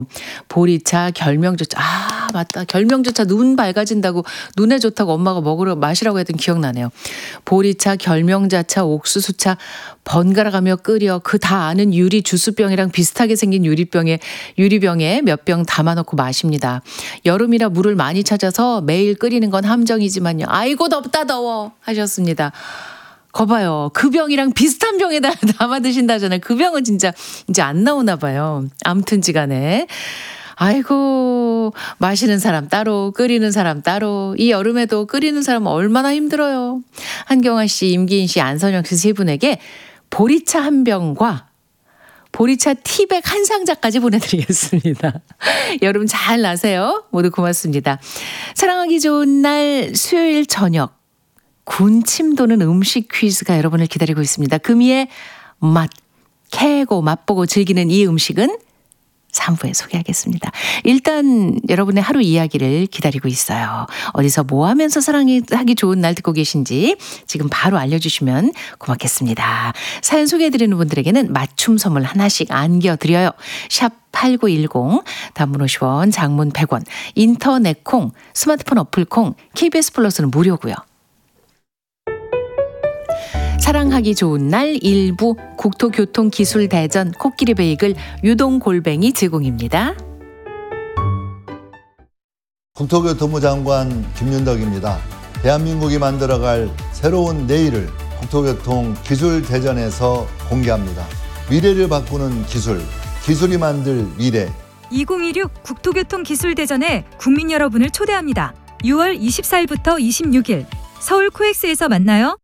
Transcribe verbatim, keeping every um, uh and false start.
보리차, 결명조차. 아, 맞다. 결명조차 눈 밝아진다고 눈에 좋다고 엄마가 먹으러 마시라고 했던 기억나네요. 보리차, 결명자차, 옥수수차 번갈아 가며 끓여 그 다 아는 유리 주스병이랑 비슷하게 생긴 유리병에 유리병에 몇 병 담아놓고 마십니다. 여름이라 물을 많이 찾아서 매일 끓이는 건 함정이지만요. 아이고 덥다 더워 하셨습니다. 거봐요. 그 병이랑 비슷한 병에다 담아 드신다잖아요. 그 병은 진짜 이제 안 나오나 봐요. 아무튼지간에. 아이고 마시는 사람 따로 끓이는 사람 따로 이 여름에도 끓이는 사람 얼마나 힘들어요. 한경아 씨, 임기인 씨, 안선영 씨 세 분에게 보리차 한 병과 보리차 티백 한 상자까지 보내드리겠습니다. 여름 잘 나세요. 모두 고맙습니다. 사랑하기 좋은 날 수요일 저녁 군침 도는 음식 퀴즈가 여러분을 기다리고 있습니다. 금이의 맛, 캐고 맛보고 즐기는 이 음식은 삼 부에 소개하겠습니다. 일단 여러분의 하루 이야기를 기다리고 있어요. 어디서 뭐 하면서 사랑하기 좋은 날 듣고 계신지 지금 바로 알려주시면 고맙겠습니다. 사연 소개해드리는 분들에게는 맞춤 선물 하나씩 안겨드려요. 샵 팔구일공, 단문 오십 원, 장문 백 원, 인터넷 콩, 스마트폰 어플 콩, 케이비에스 플러스는 무료고요. 사랑하기 좋은 날 일부 국토교통기술대전 코끼리 베이글 유동골뱅이 제공입니다. 국토교통부 장관 김윤덕입니다. 대한민국이 만들어갈 새로운 내일을 국토교통기술대전에서 공개합니다. 미래를 바꾸는 기술, 기술이 만들 미래. 이천이십육 국토교통기술대전에 국민 여러분을 초대합니다. 유월 이십사일부터 이십육일 서울 코엑스에서 만나요.